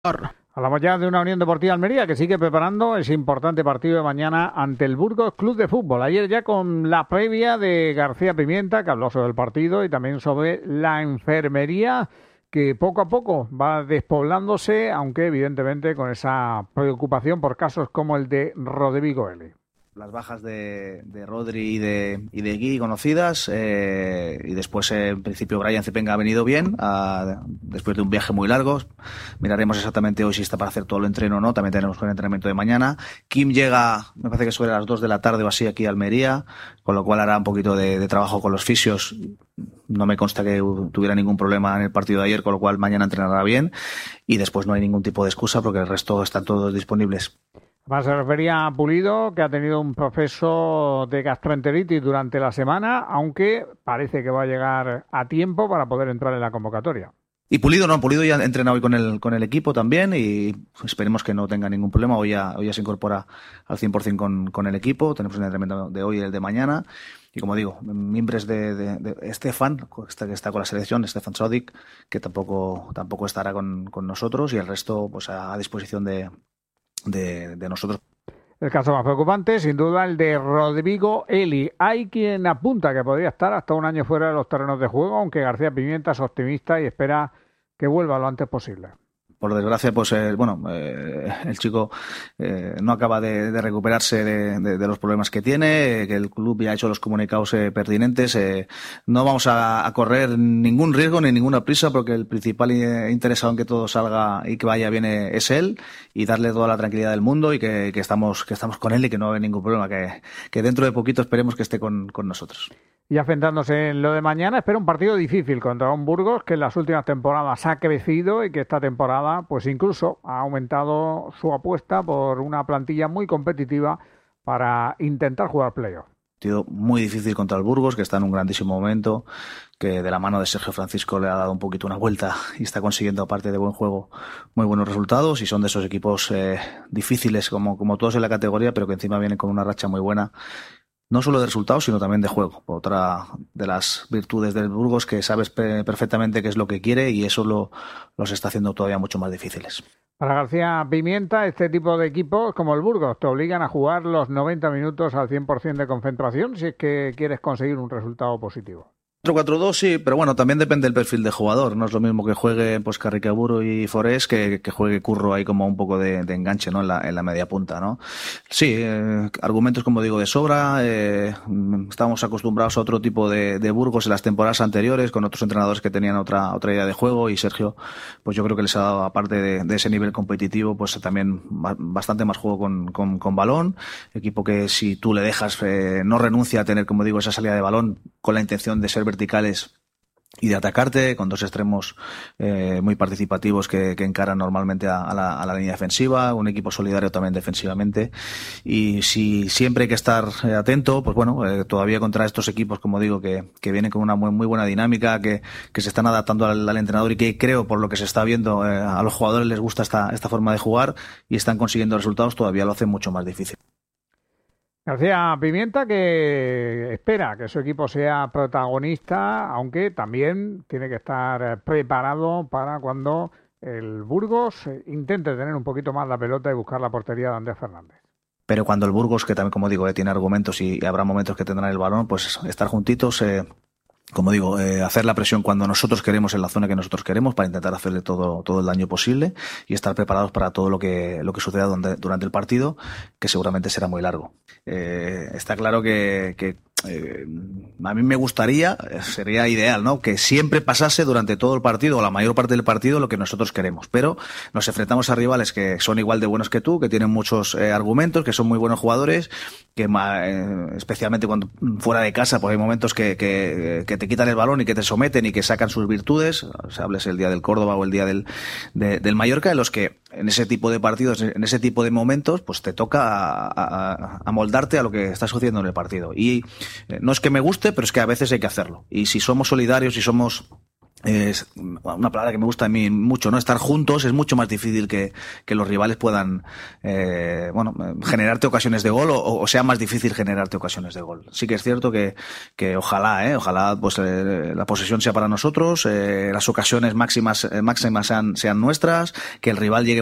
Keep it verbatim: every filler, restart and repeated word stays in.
Hablamos ya de una Unión Deportiva Almería que sigue preparando ese importante partido de mañana ante el Burgos Club de Fútbol. Ayer ya con la previa de García Pimienta, que habló sobre el partido y también sobre la enfermería, que poco a poco va despoblándose, aunque evidentemente con esa preocupación por casos como el de Rodrigo Eli. Las bajas de, de Rodri y de, y de Gui conocidas, eh, y después eh, en principio Brian Cepenga ha venido bien a, después de un viaje muy largo. Miraremos exactamente hoy si está para hacer todo el entreno o no. También tenemos un entrenamiento de mañana. Kim llega, me parece que sobre las dos de la tarde o así aquí a Almería, con lo cual hará un poquito de, de trabajo con los fisios. No me consta que tuviera ningún problema en el partido de ayer, con lo cual mañana entrenará bien y después no hay ningún tipo de excusa porque el resto están todos disponibles. Además, se refería a Pulido, que ha tenido un proceso de gastroenteritis durante la semana, aunque parece que va a llegar a tiempo para poder entrar en la convocatoria. Y Pulido no, Pulido ya ha entrenado hoy con el, con el equipo también y esperemos que no tenga ningún problema. Hoy ya, hoy ya se incorpora al cien por ciento con, con el equipo. Tenemos un entrenamiento de hoy y el de mañana. Y como digo, miembros de, de, de Estefan, que está con la selección, Stefan Sodic, que tampoco, tampoco estará con, con nosotros, y el resto pues a, a disposición de, de, de nosotros. El caso más preocupante, sin duda, el de Rodrigo Eli. Hay quien apunta que podría estar hasta un año fuera de los terrenos de juego, aunque García Pimienta es optimista y espera que vuelva lo antes posible. Por desgracia, pues eh, bueno, eh, el chico eh, no acaba de, de recuperarse de, de, de los problemas que tiene, eh, que el club ya ha hecho los comunicados eh, pertinentes. Eh, no vamos a, a correr ningún riesgo ni ninguna prisa porque el principal eh, interesado en que todo salga y que vaya bien eh, es él, y darle toda la tranquilidad del mundo y que, que estamos que estamos con él y que no va a haber ningún problema, que, que dentro de poquito esperemos que esté con, con nosotros. Ya centrándose en lo de mañana, espera un partido difícil contra un Burgos que en las últimas temporadas ha crecido y que esta temporada pues incluso ha aumentado su apuesta por una plantilla muy competitiva para intentar jugar playoff. Partido muy difícil contra el Burgos, que está en un grandísimo momento, que de la mano de Sergio Francisco le ha dado un poquito una vuelta y está consiguiendo, aparte de buen juego, muy buenos resultados, y son de esos equipos eh, difíciles como, como todos en la categoría, pero que encima vienen con una racha muy buena. No solo de resultados, sino también de juego. Otra de las virtudes del Burgos, que sabes perfectamente qué es lo que quiere, y eso lo, los está haciendo todavía mucho más difíciles. Para García Pimienta, este tipo de equipos como el Burgos te obligan a jugar los noventa minutos al cien por ciento de concentración si es que quieres conseguir un resultado positivo. cuatro cuatro dos sí, pero bueno, también depende del perfil de jugador. No es lo mismo que juegue pues Carricaburu y Forés que, que juegue Curro ahí como un poco de, de enganche, ¿no? En la, en la media punta, ¿no? Sí, eh, argumentos, como digo, de sobra. Eh, estamos acostumbrados a otro tipo de, de Burgos en las temporadas anteriores, con otros entrenadores que tenían otra, otra idea de juego, y Sergio, pues yo creo que les ha dado, aparte de, de ese nivel competitivo, pues también bastante más juego con, con, con balón. Equipo que si tú le dejas, eh, no renuncia a tener, como digo, esa salida de balón con la intención de ser verticales y de atacarte, con dos extremos eh, muy participativos que, que encaran normalmente a, a, la, a la línea defensiva, un equipo solidario también defensivamente, y si siempre hay que estar eh, atento, pues bueno, eh, todavía contra estos equipos, como digo, que, que vienen con una muy, muy buena dinámica, que, que se están adaptando al, al entrenador, y que creo, por lo que se está viendo, eh, a los jugadores les gusta esta, esta forma de jugar y están consiguiendo resultados, todavía lo hace mucho más difícil. García Pimienta, que espera que su equipo sea protagonista, aunque también tiene que estar preparado para cuando el Burgos intente tener un poquito más la pelota y buscar la portería de Andrés Fernández. Pero cuando el Burgos, que también, como digo, eh, tiene argumentos y habrá momentos que tendrán el balón, pues estar juntitos, eh, como digo, eh, hacer la presión cuando nosotros queremos, en la zona que nosotros queremos, para intentar hacerle todo, todo el daño posible y estar preparados para todo lo que, lo que suceda durante, durante el partido, que seguramente será muy largo. Eh, está claro que, que eh, a mí me gustaría, sería ideal, ¿no?, que siempre pasase durante todo el partido, o la mayor parte del partido, lo que nosotros queremos, pero nos enfrentamos a rivales que son igual de buenos que tú, que tienen muchos eh, argumentos, que son muy buenos jugadores, que eh, especialmente cuando fuera de casa, pues hay momentos que, que, que te quitan el balón y que te someten y que sacan sus virtudes. O sea, hables el día del Córdoba o el día del, de, del Mallorca, en los que en ese tipo de partidos, en ese tipo de momentos, pues te toca a, a, a moldarte a lo que está sucediendo en el partido. Y eh, no es que me guste, pero es que a veces hay que hacerlo. Y si somos solidarios y somos es una palabra que me gusta a mí mucho, ¿no? Estar juntos es mucho más difícil que, que los rivales puedan, eh, bueno, generarte ocasiones de gol o, o sea más difícil generarte ocasiones de gol. Sí que es cierto que, que ojalá, eh, ojalá, pues, eh, la posesión sea para nosotros, eh, las ocasiones máximas, eh, máximas sean, sean nuestras, que el rival llegue